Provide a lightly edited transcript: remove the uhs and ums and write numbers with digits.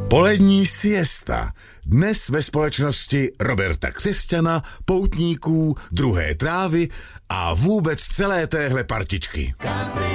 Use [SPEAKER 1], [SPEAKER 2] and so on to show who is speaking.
[SPEAKER 1] Polední siesta. Dnes ve společnosti Roberta Křesťana, poutníků, druhé trávy a vůbec celé téhle partičky.